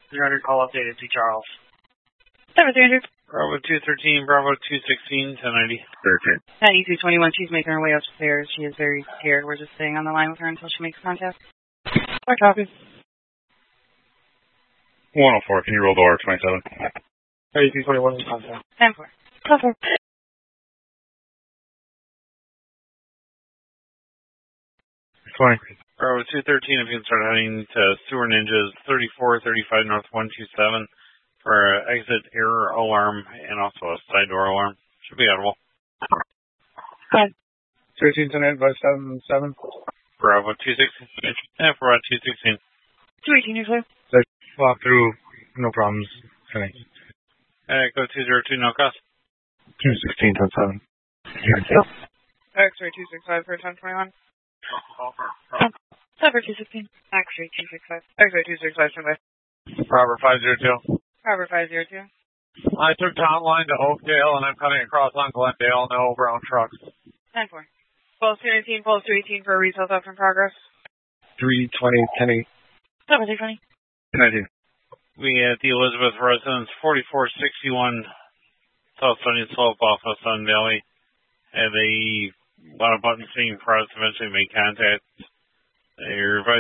300 call updated to Charles. 700. Bravo 213, Bravo 216, 1090. 9221, she's making her way upstairs. She is very scared. We're just staying on the line with her until she makes contact. I copy. 104, can you roll the R27? 9221 in contact. 10-4. 10-4. Fine. Bravo 213, if you can start heading to Sewer Ninjas 3435 North 127 for exit error alarm and also a side door alarm. Should be audible. 1310 by 77. Bravo 216. Yeah, Bravo 216. 218, you're clear. Walk through, no problems. Go 202, no cost. 216, 10-7. X-ray 265 for 1021. Cyber 216. X-ray 265. X-ray 265, standby. Robert 502. Robert 502. I took Town Line to Oakdale, and I'm cutting across on Glendale. No brown trucks. 10-4. Pulse 219, Pulse 218 for a retail theft in progress. 320, 10 Cyber 320. 19. We at the Elizabeth Residence 4461 South Sunny Slope off of Sun Valley. Had a lot of buttons being pressed, eventually made contact. Your